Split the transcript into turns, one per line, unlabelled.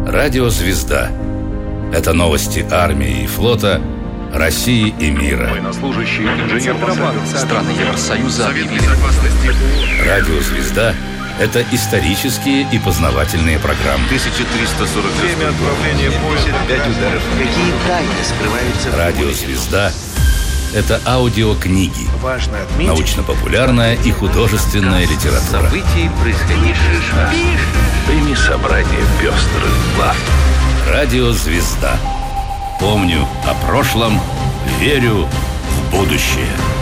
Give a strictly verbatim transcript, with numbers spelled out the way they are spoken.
Радиозвезда. Это новости армии и флота, России и мира.
Военнослужащий, инженер
страны Евросоюза объявили.
Радиозвезда – это исторические и познавательные программы.
тысяча триста сорок Время отправления поезда. Пять ударов.
Какие тайны скрываются?
Радиозвезда – это аудиокниги,
Важно отметить.
научно-популярная и художественная литература.
Событий, происходивших на Прими собрание пестрых глав.
Радиозвезда. Помню о прошлом, верю в будущее.